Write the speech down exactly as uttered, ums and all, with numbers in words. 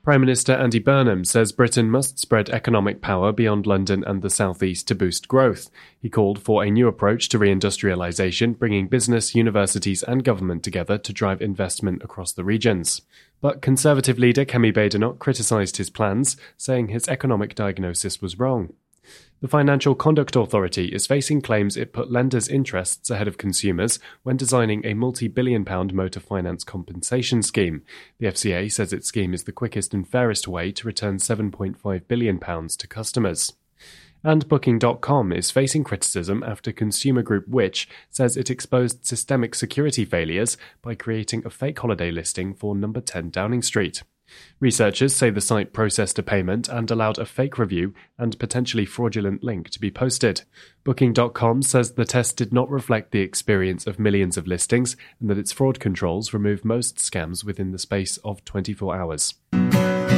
Prime Minister Andy Burnham says Britain must spread economic power beyond London and the South East to boost growth. He called for a new approach to reindustrialisation, bringing business, universities and government together to drive investment across the regions. But Conservative leader Kemi Badenoch criticised his plans, saying his economic diagnosis was wrong. The Financial Conduct Authority is facing claims it put lenders' interests ahead of consumers when designing a multi-billion pound motor finance compensation scheme. The F C A says its scheme is the quickest and fairest way to return seven point five billion pounds to customers. And Booking dot com is facing criticism after consumer group Which says it exposed systemic security failures by creating a fake holiday listing for number ten Downing Street. Researchers say the site processed a payment and allowed a fake review and potentially fraudulent link to be posted. Booking dot com says the test did not reflect the experience of millions of listings and that its fraud controls removed most scams within the space of twenty-four hours.